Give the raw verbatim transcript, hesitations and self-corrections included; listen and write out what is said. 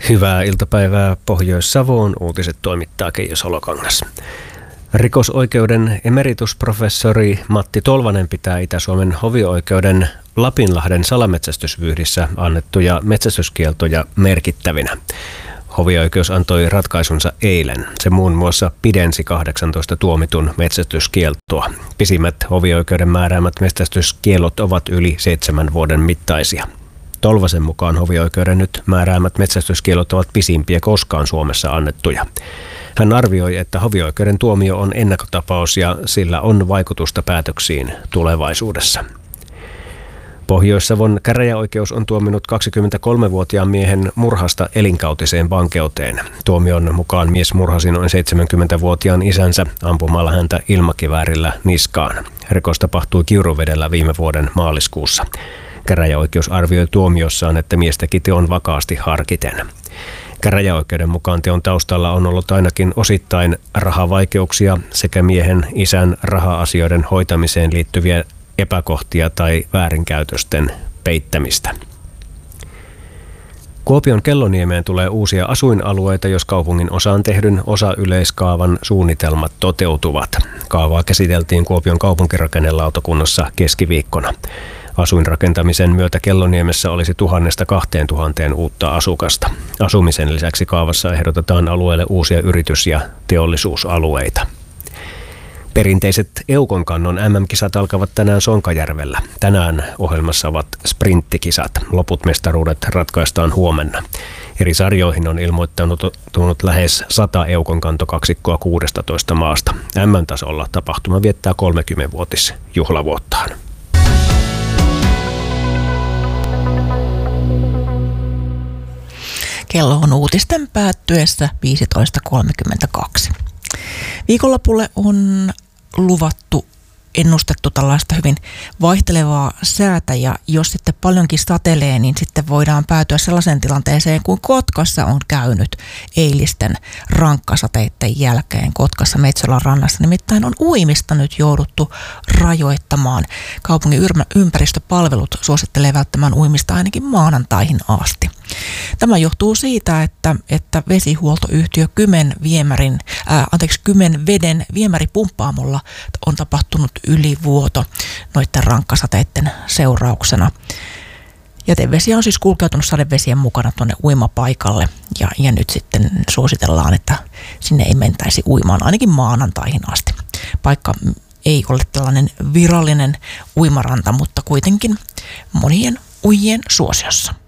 Hyvää iltapäivää Pohjois-Savoon. Uutiset toimittaa Keijo Solokangas. Rikosoikeuden emeritusprofessori Matti Tolvanen pitää Itä-Suomen hovioikeuden Lapinlahden salametsästysvyyhdissä annettuja metsästyskieltoja merkittävinä. Hovioikeus antoi ratkaisunsa eilen. Se muun muassa pidensi kahdeksantoista tuomitun metsästyskieltoa. Pisimmät hovioikeuden määräämät metsästyskiellot ovat yli seitsemän vuoden mittaisia. Tolvasen mukaan hovioikeuden nyt määräämät metsästyskiellot ovat pisimpiä koskaan Suomessa annettuja. Hän arvioi, että hovioikeuden tuomio on ennakkotapaus ja sillä on vaikutusta päätöksiin tulevaisuudessa. Pohjois-Savon käräjäoikeus on tuominut kaksikymmentäkolmevuotiaan miehen murhasta elinkautiseen vankeuteen. Tuomion mukaan mies murhasi noin seitsemänkymmentävuotiaan isänsä ampumalla häntä ilmakiväärillä niskaan. Rikos tapahtui Kiuruvedellä viime vuoden maaliskuussa. Käräjäoikeus arvioi tuomiossaan, että mies teki teon vakaasti harkiten. Käräjäoikeuden mukaan teon taustalla on ollut ainakin osittain rahavaikeuksia sekä miehen isän raha-asioiden hoitamiseen liittyviä epäkohtia tai väärinkäytösten peittämistä. Kuopion Kelloniemeen tulee uusia asuinalueita, jos kaupungin osaan tehdyn osayleiskaavan suunnitelmat toteutuvat. Kaavaa käsiteltiin Kuopion kaupunkirakennelautakunnassa keskiviikkona. Asuinrakentamisen myötä Kelloniemessä olisi tuhannesta kahteen tuhanteen uutta asukasta. Asumisen lisäksi kaavassa ehdotetaan alueelle uusia yritys- ja teollisuusalueita. Perinteiset Eukonkannon M M-kisat alkavat tänään Sonkajärvellä. Tänään ohjelmassa ovat sprinttikisat. Loput mestaruudet ratkaistaan huomenna. Eri sarjoihin on ilmoittanut lähes sata Eukonkantokaksikkoa kuudestatoista maasta. M M-tasolla tapahtuma viettää kolmekymmenvuotisjuhlavuottaan. Kello on uutisten päättyessä viisitoista kolmekymmentäkaksi. Viikonlopulle on luvattu, ennustettu tällaista hyvin vaihtelevaa säätä, ja jos sitten paljonkin satelee, niin sitten voidaan päätyä sellaiseen tilanteeseen kuin Kotkassa on käynyt eilisten rankkasateiden jälkeen. Kotkassa Metsolan rannassa nimittäin on uimista nyt jouduttu rajoittamaan. Kaupungin ympäristöpalvelut suosittelee välttämään uimista ainakin maanantaihin asti. Tämä johtuu siitä, että, että vesihuoltoyhtiö Kymen, viemärin, ää, anteeksi, Kymen veden viemäripumppaamolla on tapahtunut ylivuoto noiden rankkasateiden seurauksena. Jätevesiä on siis kulkeutunut sadevesien mukana tuonne uimapaikalle ja, ja nyt sitten suositellaan, että sinne ei mentäisi uimaan ainakin maanantaihin asti. Paikka ei ole tällainen virallinen uimaranta, mutta kuitenkin monien uijien suosiossa.